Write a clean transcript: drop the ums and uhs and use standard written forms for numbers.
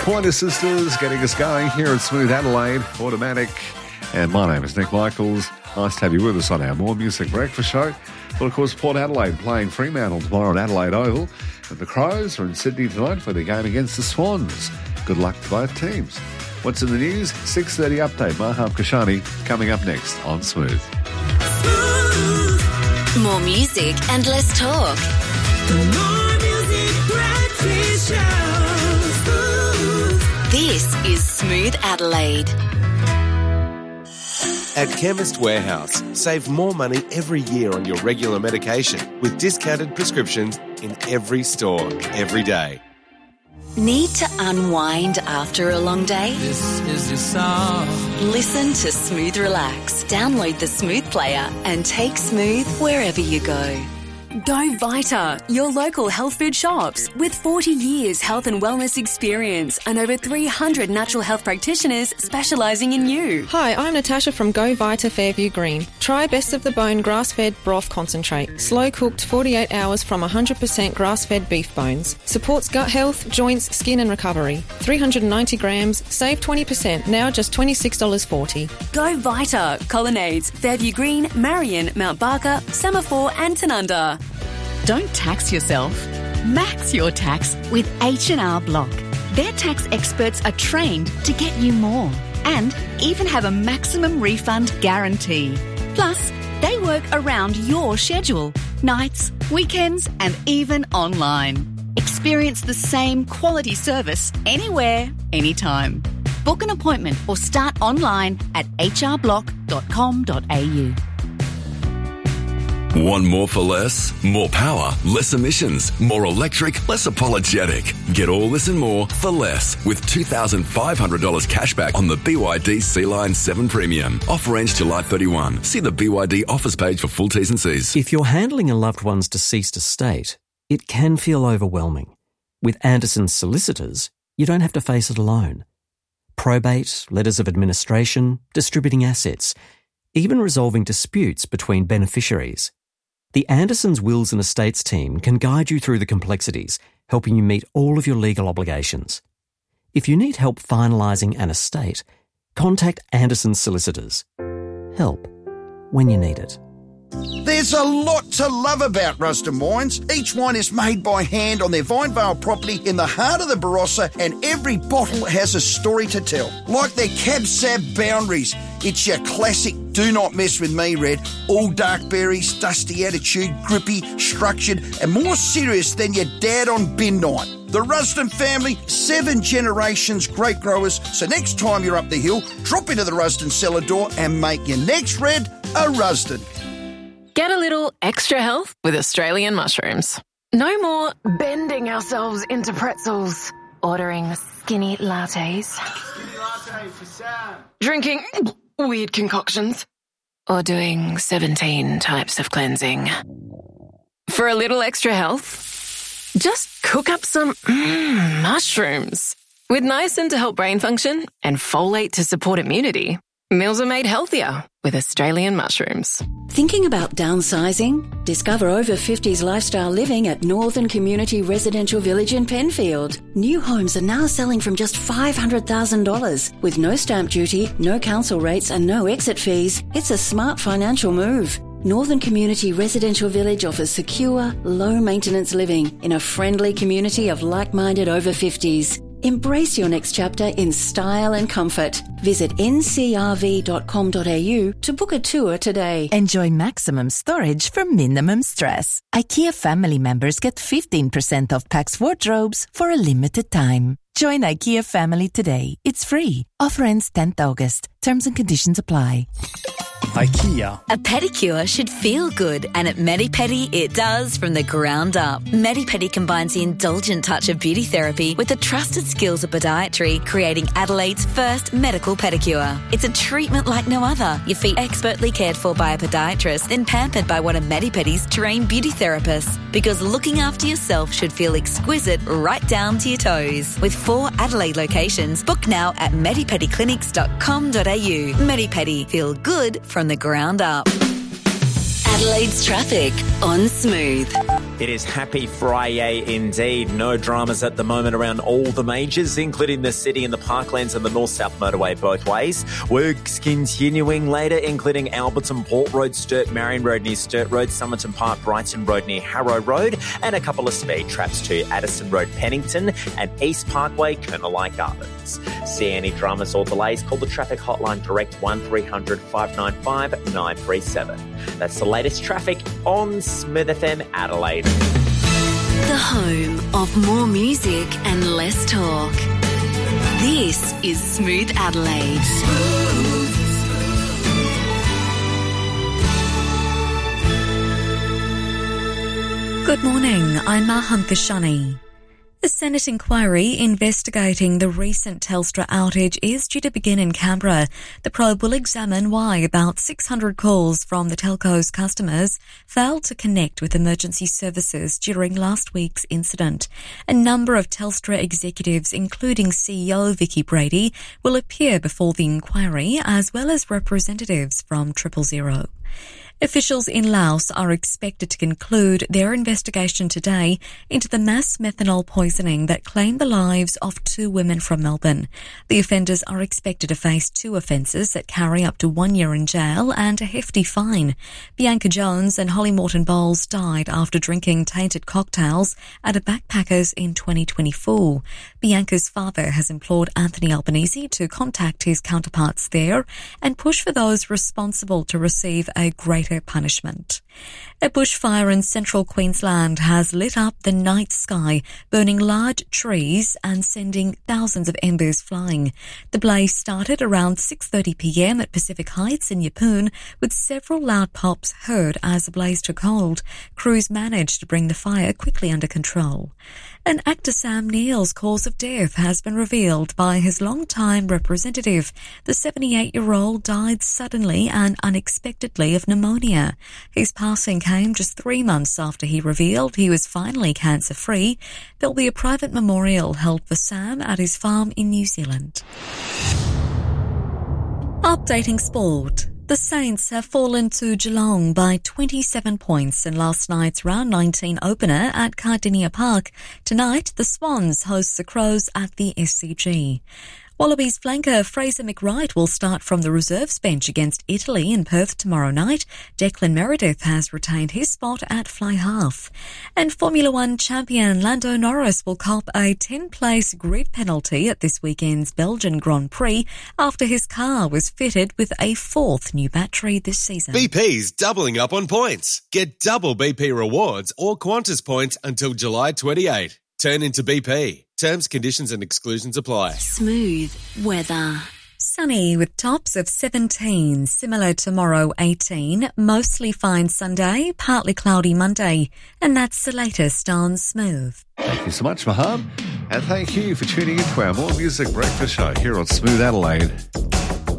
Pointer Sisters getting us going here at Smooth Adelaide, Automatic. And my name is Nick Michaels. Nice to have you with us on our More Music Breakfast show. Well, of course, Port Adelaide playing Fremantle tomorrow at Adelaide Oval. And the Crows are in Sydney tonight for their game against the Swans. Good luck to both teams. What's in the news? 6:30 update. Maham Kashani coming up next on Smooth. More music and less talk. More Music Breakfast Show. This is Smooth Adelaide. At Chemist Warehouse, save more money every year on your regular medication with discounted prescriptions in every store, every day. Need to unwind after a long day? This is your song. Listen to Smooth Relax. Download the Smooth player and take Smooth wherever you go. Go Vita, your local health food shops. With 40 years health and wellness experience and over 300 natural health practitioners specialising in you. Hi, I'm Natasha from Go Vita Fairview Green. Try Best of the Bone grass-fed broth concentrate. Slow-cooked 48 hours from 100% grass-fed beef bones. Supports gut health, joints, skin and recovery. 390 grams, save 20%, now just $26.40. Go Vita, Colonnades, Fairview Green, Marion, Mount Barker, Semaphore and Tanunda. Don't tax yourself. Max your tax with H&R Block. Their tax experts are trained to get you more and even have a maximum refund guarantee. Plus, they work around your schedule, nights, weekends and even online. Experience the same quality service anywhere, anytime. Book an appointment or start online at hrblock.com.au. Want more for less? More power, less emissions, more electric, less apologetic. Get all this and more for less with $2,500 cashback on the BYD Sea-Line 7 Premium. Offer ends July 31. See the BYD offers page for full T's and C's. If you're handling a loved one's deceased estate, it can feel overwhelming. With Anderson's solicitors, you don't have to face it alone. Probate, letters of administration, distributing assets, even resolving disputes between beneficiaries. The Anderson's Wills and Estates team can guide you through the complexities, helping you meet all of your legal obligations. If you need help finalising an estate, contact Anderson's solicitors. Help when you need it. There's a lot to love about Rusden Wines. Each wine is made by hand on their Vinevale property in the heart of the Barossa, and every bottle has a story to tell. Like their Cab Sav Boundaries. It's your classic do not mess with me red. All dark berries, dusty attitude, grippy, structured, and more serious than your dad on bin night. The Rusden family, 7 generations grape growers. So next time you're up the hill, drop into the Rusden cellar door and make your next red a Rusden. Get a little extra health with Australian mushrooms. No more bending ourselves into pretzels, ordering skinny lattes, drinking weird concoctions, or doing 17 types of cleansing. For a little extra health, just cook up some mushrooms. With niacin to help brain function and folate to support immunity, meals are made healthier with Australian mushrooms. Thinking about downsizing? Discover over 50s lifestyle living at Northern Community Residential Village in Penfield. New homes are now selling from just $500,000 with no stamp duty, no council rates and no exit fees. It's a smart financial move. Northern Community Residential Village offers secure, low-maintenance living in a friendly community of like-minded over 50s. Embrace your next chapter in style and comfort. Visit ncrv.com.au to book a tour today. Enjoy maximum storage for minimum stress. IKEA family members get 15% off Pax wardrobes for a limited time. Join IKEA family today. It's free. Offer ends 10th August. Terms and conditions apply. IKEA. A pedicure should feel good, and at Medi-Pedi it does from the ground up. Medi-Pedi combines the indulgent touch of beauty therapy with the trusted skills of podiatry, creating Adelaide's first medical pedicure. It's a treatment like no other. Your feet expertly cared for by a podiatrist, then pampered by one of Medi-Pedi's trained beauty therapists. Because looking after yourself should feel exquisite right down to your toes. With 4 Adelaide locations, book now at medipediclinics.com.au. Medi-Pedi, feel good from the ground up. Adelaide's traffic on Smooth. It is happy Friday indeed. No dramas at the moment around all the majors, including the city and the parklands and the north-south motorway both ways. Works continuing later, including Alberton Port Road, Sturt Marion Road near Sturt Road, Somerton Park, Brighton Road near Harrow Road, and a couple of speed traps to Addison Road, Pennington, and East Parkway, Kernelite Gardens. See any dramas or delays, call the traffic hotline direct 1300 595 937. That's the latest traffic on Smooth FM Adelaide. The home of more music and less talk. This is Smooth Adelaide. Good morning, I'm Maham Kashani. A Senate inquiry investigating the recent Telstra outage is due to begin in Canberra. The probe will examine why about 600 calls from the telco's customers failed to connect with emergency services during last week's incident. A number of Telstra executives, including CEO Vicky Brady, will appear before the inquiry, as well as representatives from 000. Officials in Laos are expected to conclude their investigation today into the mass methanol poisoning that claimed the lives of 2 women from Melbourne. The offenders are expected to face 2 offences that carry up to 1 year in jail and a hefty fine. Bianca Jones and Holly Morton Bowles died after drinking tainted cocktails at a backpackers in 2024. Bianca's father has implored Anthony Albanese to contact his counterparts there and push for those responsible to receive a greater punishment. A bushfire in central Queensland has lit up the night sky, burning large trees and sending thousands of embers flying. The blaze started around 6:30 p.m. at Pacific Heights in Yeppoon, with several loud pops heard as the blaze took hold. Crews managed to bring the fire quickly under control. And actor Sam Neill's cause of death has been revealed by his longtime representative. The 78-year-old died suddenly and unexpectedly of pneumonia. His passing came just 3 months after he revealed he was finally cancer-free. There'll be a private memorial held for Sam at his farm in New Zealand. Updating sport. The Saints have fallen to Geelong by 27 points in last night's round 19 opener at Cardinia Park. Tonight, the Swans host the Crows at the SCG. Wallabies flanker Fraser McWright will start from the reserves bench against Italy in Perth tomorrow night. Declan Meredith has retained his spot at fly half. And Formula One champion Lando Norris will cop a 10-place grid penalty at this weekend's Belgian Grand Prix after his car was fitted with a 4th new battery this season. BP's doubling up on points. Get double BP rewards or Qantas points until July 28. Turn into BP. Terms, conditions and exclusions apply. Smooth weather. Sunny with tops of 17, similar tomorrow 18, mostly fine Sunday, partly cloudy Monday. And that's the latest on Smooth. Thank you so much, Maham. And thank you for tuning in to our More Music Breakfast Show here on Smooth Adelaide.